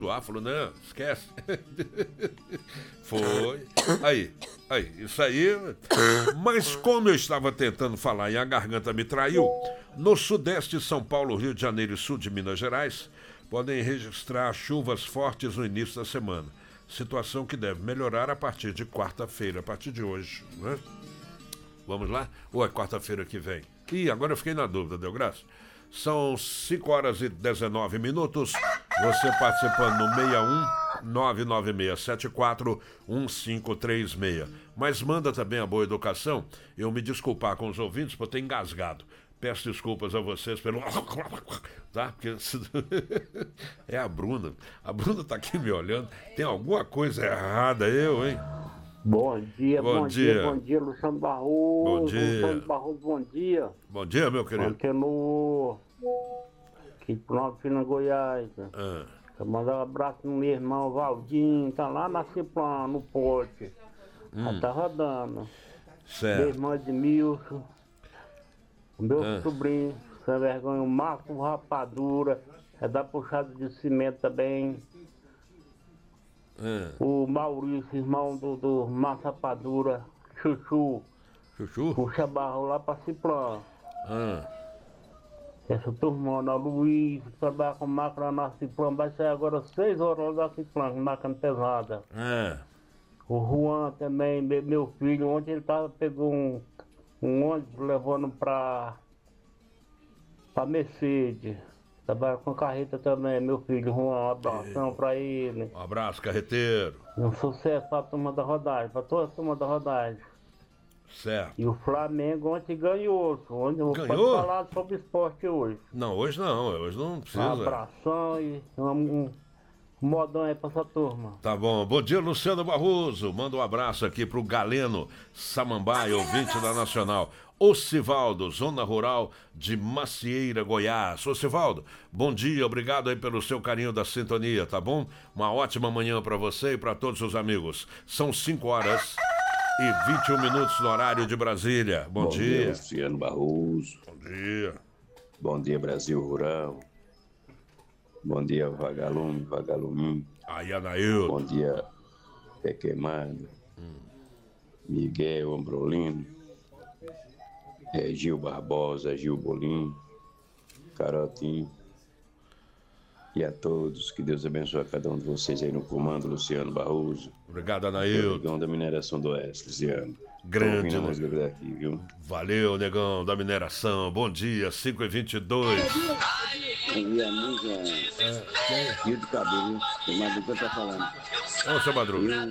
ar, falou, não, esquece. Foi. Aí, isso aí. Mas como eu estava tentando falar e a garganta me traiu, no sudeste de São Paulo, Rio de Janeiro e sul de Minas Gerais, podem registrar chuvas fortes no início da semana. Situação que deve melhorar a partir de quarta-feira, a partir de hoje, né? Vamos lá? Ou é quarta-feira que vem? Ih, agora eu fiquei na dúvida, deu graça? São 5 horas e 19 minutos. Você participando no 61-99674-1536. Mas manda também a boa educação. Eu me desculpar com os ouvintes por ter engasgado. Peço desculpas a vocês pelo... Tá? Porque é a Bruna. A Bruna tá aqui me olhando. Tem alguma coisa errada, hein? Bom dia, bom dia, Luciano Barroso. Bom dia. Luciano Barroso, bom dia. Bom dia, meu querido. Antenor, aqui pro Nova Fina, Goiás. Quero mandar um abraço no meu irmão Valdinho, tá lá na Ciplan, no Porte. Tá rodando. Certo. Meu irmão Edmilson, o meu sobrinho, sem vergonha, o Marco Rapadura, é da puxada de cimento também. O Maurício, irmão do Márcio Rapadura, Chuchu. Puxa barro lá pra Ciplan. Essa turma, o Luiz, trabalha com máquina na Ciplan, vai sair agora 6 horas da Ciplan, com máquina pesada. O Juan também, meu filho, ontem ele pegou um ônibus levando pra Mercedes. Trabalha com carreta também, meu filho Juan, um abração pra ele. Um abraço, carreteiro. Um sucesso pra turma da rodagem, pra toda a turma da rodagem. Certo. E o Flamengo ontem ganhou. Onde eu ganhou? posso falar sobre esporte hoje. Não, hoje não precisa. Um abração e um modão aí pra essa turma. Tá bom. Bom dia, Luciano Barroso. Manda um abraço aqui pro Galeno Samambaia, ouvinte da Nacional. Ocivaldo, Zona Rural de Macieira, Goiás. Ocivaldo, bom dia, obrigado aí pelo seu carinho da sintonia, tá bom? Uma ótima manhã para você e para todos os amigos. São 5 horas e 21 minutos no horário de Brasília. Bom dia, Luciano Barroso. Bom dia. Bom dia, Brasil Rural. Bom dia, Vagalume. Aí, Anailton. Bom dia, Pé Queimado. Miguel Ambrolino. Gil Barbosa, Gil Bolim, Carotinho. E a todos, que Deus abençoe a cada um de vocês aí no comando, Luciano Barroso. Obrigado, Anailton. Negão da Mineração do Oeste, Luciano. Grande, né? Daqui, viu? Valeu, Negão da Mineração. Bom dia, 5h22. Bom dia, amiga. Rio do Cabelo, o Madruga tá falando. Ô, seu Madruga.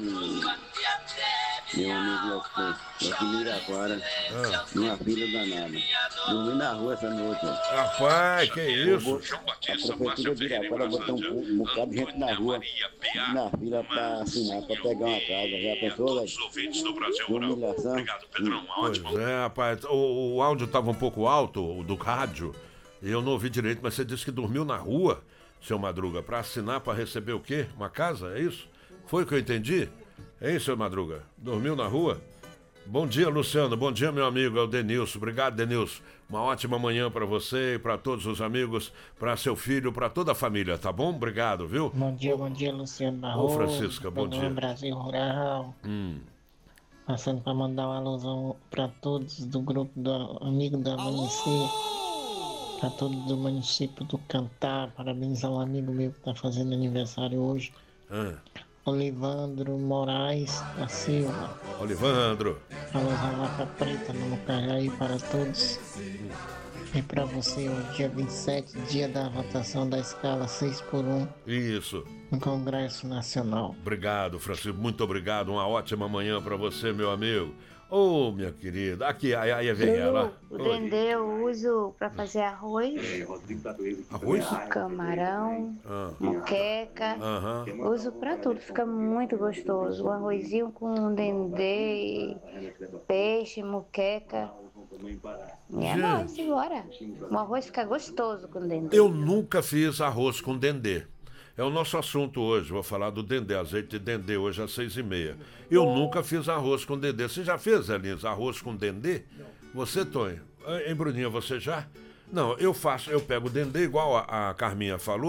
Meu amigo aqui em Iraquara, numa fila danada. Dormi na rua essa noite. Rapaz, que isso? A prefeitura de Iraquara botou um bocado de gente na rua, na fila pra assinar, pra pegar uma casa. Já pensou, velho? Que humilhação. Pois é, rapaz. O áudio tava um pouco alto, o do rádio, e eu não ouvi direito, mas você disse que dormiu na rua, seu Madruga, pra assinar, pra receber o quê? Uma casa, é isso? Foi o que eu entendi? É isso, seu Madruga? Dormiu na rua? Bom dia, Luciano. Bom dia, meu amigo. É o Denilson. Obrigado, Denilson. Uma ótima manhã pra você e pra todos os amigos, pra seu filho, pra toda a família, tá bom? Obrigado, viu? Bom dia, Luciano Barroso. Ô, Francisca, bom dia. Brasil Rural. Passando pra mandar uma alusão pra todos do grupo do Amigo da Amanhecer. Pra todos do município do Cantar. Parabéns ao amigo meu que tá fazendo aniversário hoje. Olivandro Moraes da Silva. Olivandro. Alô, Vaca Preta, no Mucaraí para todos. E para você, hoje, dia 27, dia da votação da escala 6x1. Isso. No Congresso Nacional. Obrigado, Francisco. Muito obrigado. Uma ótima manhã para você, meu amigo. Ô, minha querida. Aqui, aí vem ela. O dendê eu uso para fazer arroz. Arroz? Camarão, moqueca. Uso para tudo, fica muito gostoso. Um arrozinho com dendê, peixe, moqueca. E é nóis, bora. O arroz fica gostoso com dendê. Eu nunca fiz arroz com dendê. É o nosso assunto hoje, vou falar do dendê, azeite de dendê, hoje às 6h30. Eu nunca fiz arroz com dendê. Você já fez, Elisa, arroz com dendê? Você, Tonho? Hein, Bruninha, você já? Não, eu pego o dendê, igual a Carminha falou,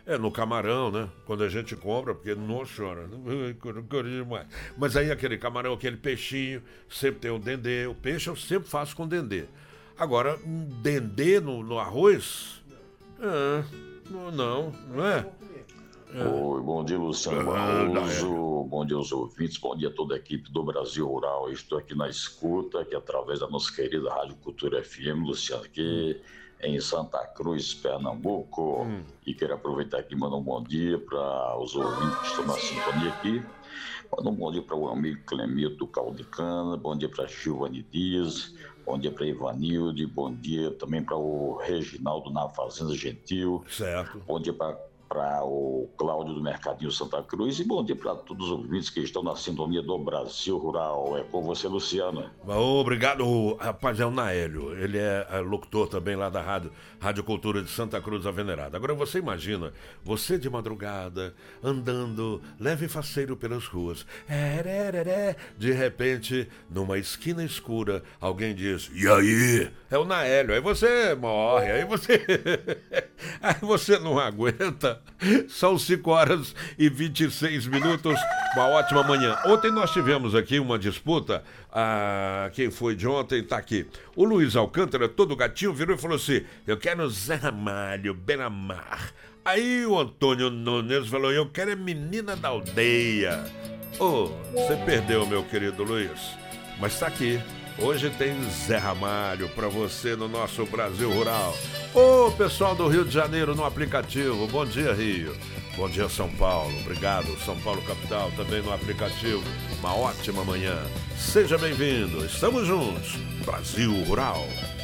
No camarão, né? Quando a gente compra, porque não chora. Demais. Mas aí aquele camarão, aquele peixinho, sempre tem o dendê. O peixe eu sempre faço com dendê. Agora, um dendê no arroz? Não é? Oi, bom dia, Luciano Barroso, bom dia aos ouvintes, bom dia a toda a equipe do Brasil Rural. Eu estou aqui na escuta, aqui através da nossa querida Rádio Cultura FM, Luciano, aqui em Santa Cruz, Pernambuco. E quero aproveitar aqui e mandar um bom dia para os ouvintes que estão na sintonia aqui. Manda um bom dia para o amigo Clemito do Caldo de Cana, bom dia para Gilvani Dias, bom dia para Ivanilde, bom dia também para o Reginaldo na Fazenda Gentil. Certo. Bom dia para o Cláudio do Mercadinho Santa Cruz e bom dia para todos os ouvintes que estão na sintonia do Brasil Rural. É com você, Luciano. Obrigado, rapaz, é o Naélio. Ele é locutor também lá da Rádio Cultura de Santa Cruz da Venerada. Agora você imagina, você de madrugada, andando leve e faceiro pelas ruas. De repente, numa esquina escura, alguém diz, e aí? É o Naélio. Aí você morre, aí você não aguenta. São 5h26. Uma ótima manhã. Ontem nós tivemos aqui uma disputa. Quem foi de ontem tá aqui. O Luiz Alcântara, todo gatinho, virou e falou assim: eu quero Zé Ramalho, Beira-Mar. Aí o Antônio Nunes falou: eu quero a Menina da Aldeia. Você perdeu, meu querido Luiz. Mas tá aqui. Hoje tem Zé Ramalho pra você no nosso Brasil Rural. Pessoal do Rio de Janeiro no aplicativo. Bom dia, Rio. Bom dia, São Paulo. Obrigado, São Paulo capital, também no aplicativo. Uma ótima manhã. Seja bem-vindo. Estamos juntos. Brasil Rural.